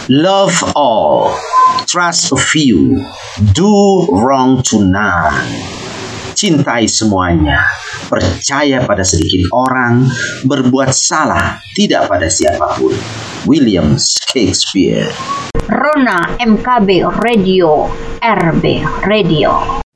Love all, trust a few, do wrong to none. Cintai semuanya, percaya pada sedikit orang, berbuat salah tidak pada siapapun. William Shakespeare. Rona MKB Radio, RB Radio.